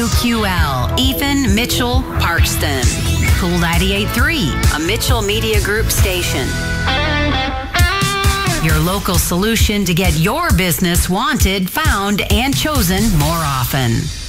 QL, Ethan Mitchell Parkston. Cool 98.3, a Mitchell Media Group station. Your local solution to get your business wanted, found, and chosen more often.